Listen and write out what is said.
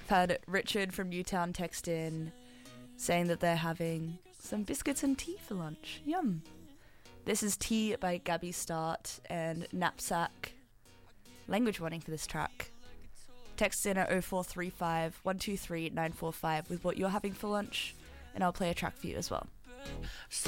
had Richard from Newtown text in saying that they're having some biscuits and tea for lunch. Yum. This is Tea by Gabby Start and Knapsack. Language warning for this track. Text in at 0435 123 945 with what you're having for lunch, and I'll play a track for you as well.